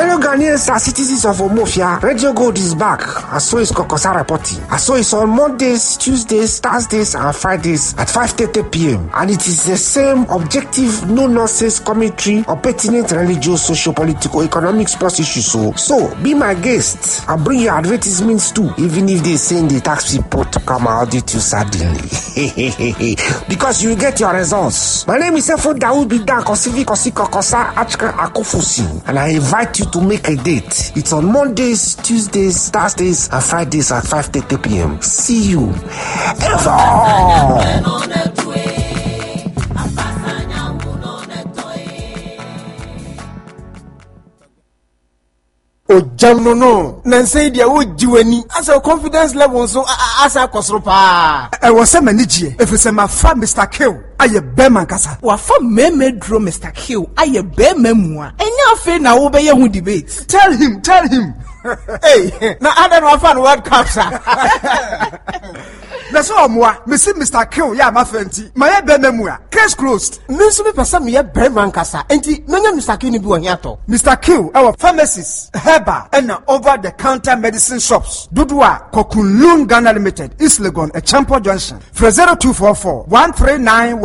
Fellow Ghanaians are citizens of Omofia. Radio Gold is back, and so is Kokosa reporting. And so it's on Mondays, Tuesdays, Thursdays, and Fridays at 5:30 p.m. And it is the same objective, no-nonsense commentary on pertinent religious, socio-political, economic, sports issues. So be my guest and bring your advertisements too, even if they send the tax report to come out with you suddenly. Because you get your results. My name is Efo Daoud Bidan Kosivi Kokosa Achka Akofusi, and I invite you to make a date. It's on Mondays, Tuesdays, Thursdays, and Fridays at 5:30 p.m. See you. Ever. No. Nancy, dear, would you any as a confidence level so as a cosropa? I was a manager. If it's my friend, Mr. Kill, I a bearman cassa. What for me draw Mr. Kill? I a bear memoir. And your friend now obey who debates. Tell him. Hey, now I don't know if I word capture. That's all moi, Mr. Kill, ya my friend. My memoir. Case closed. Miss me person me a bearman cassa. And no Mr. Kill do yato. Mr. Kill, our pharmacists, Heba, and over the counter medicine shops. Dudua, Kokunlun Ghana Limited, East Legon, a Champo Junction. For 0244 139